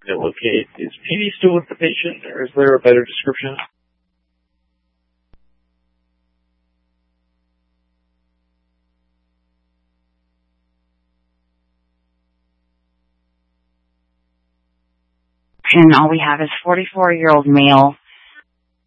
locate. Is PD still with the patient, or is there a better description? And all we have is 44-year-old male,